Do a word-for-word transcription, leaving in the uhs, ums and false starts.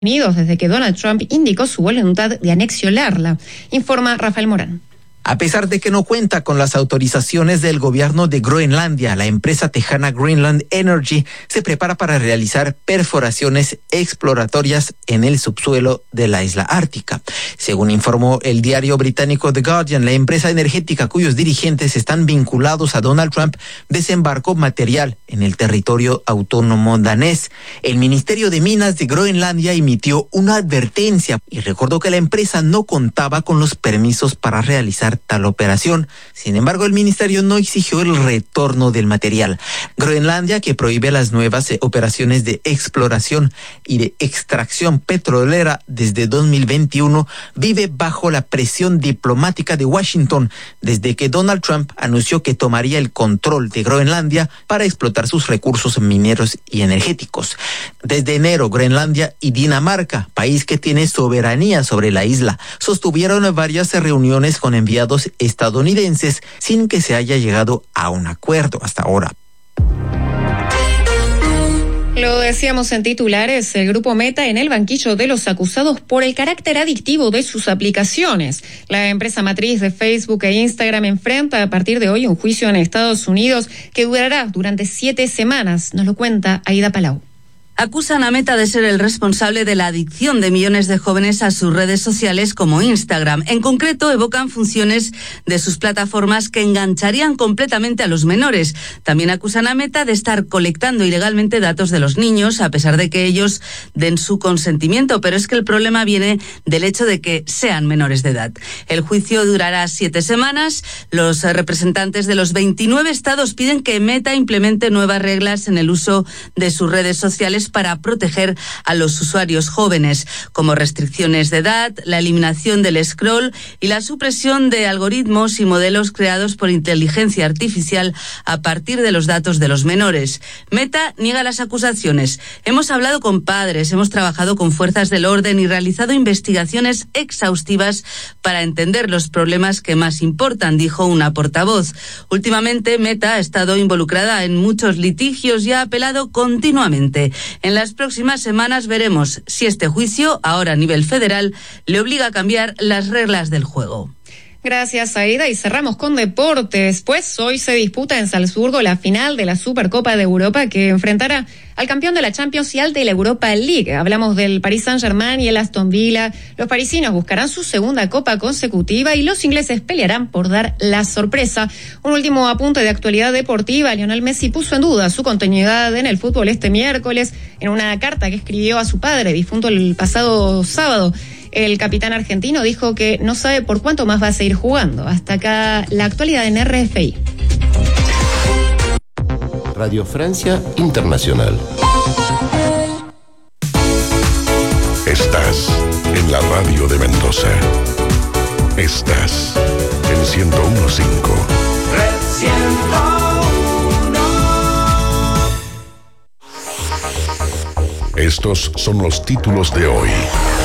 Unidos desde que Donald Trump indicó su voluntad de anexionarla, informa Rafael Morán. A pesar de que no cuenta con las autorizaciones del gobierno de Groenlandia, la empresa tejana Greenland Energy se prepara para realizar perforaciones exploratorias en el subsuelo de la isla ártica. Según informó el diario británico The Guardian, la empresa energética cuyos dirigentes están vinculados a Donald Trump desembarcó material en el territorio autónomo danés. El Ministerio de Minas de Groenlandia emitió una advertencia y recordó que la empresa no contaba con los permisos para realizar tal operación. Sin embargo, el ministerio no exigió el retorno del material. Groenlandia, que prohíbe las nuevas eh, operaciones de exploración y de extracción petrolera desde dos mil veintiuno, vive bajo la presión diplomática de Washington desde que Donald Trump anunció que tomaría el control de Groenlandia para explotar sus recursos mineros y energéticos. Desde enero, Groenlandia y Dinamarca, país que tiene soberanía sobre la isla, sostuvieron varias reuniones con enviados estadounidenses sin que se haya llegado a un acuerdo hasta ahora. Lo decíamos en titulares, el grupo Meta en el banquillo de los acusados por el carácter adictivo de sus aplicaciones. La empresa matriz de Facebook e Instagram enfrenta a partir de hoy un juicio en Estados Unidos que durará durante siete semanas. Nos lo cuenta Aida Palau. Acusan a Meta de ser el responsable de la adicción de millones de jóvenes a sus redes sociales como Instagram. En concreto, evocan funciones de sus plataformas que engancharían completamente a los menores. También acusan a Meta de estar colectando ilegalmente datos de los niños, a pesar de que ellos den su consentimiento. Pero es que el problema viene del hecho de que sean menores de edad. El juicio durará siete semanas. Los representantes de los veintinueve estados piden que Meta implemente nuevas reglas en el uso de sus redes sociales para proteger a los usuarios jóvenes, como restricciones de edad, la eliminación del scroll y la supresión de algoritmos y modelos creados por inteligencia artificial a partir de los datos de los menores. Meta niega las acusaciones. Hemos hablado con padres, hemos trabajado con fuerzas del orden y realizado investigaciones exhaustivas para entender los problemas que más importan, dijo una portavoz. Últimamente, Meta ha estado involucrada en muchos litigios y ha apelado continuamente. En las próximas semanas veremos si este juicio, ahora a nivel federal, le obliga a cambiar las reglas del juego. Gracias, Aida. Y cerramos con deportes. Pues hoy se disputa en Salzburgo la final de la Supercopa de Europa que enfrentará al campeón de la Champions y al de la Europa League. Hablamos del Paris Saint-Germain y el Aston Villa. Los parisinos buscarán su segunda copa consecutiva y los ingleses pelearán por dar la sorpresa. Un último apunte de actualidad deportiva. Lionel Messi puso en duda su continuidad en el fútbol este miércoles en una carta que escribió a su padre, difunto el pasado sábado. El capitán argentino dijo que no sabe por cuánto más va a seguir jugando. Hasta acá la actualidad en R F I. Radio Francia Internacional. Estás en la radio de Mendoza. Estás en ciento uno punto cinco. Estos son los títulos de hoy.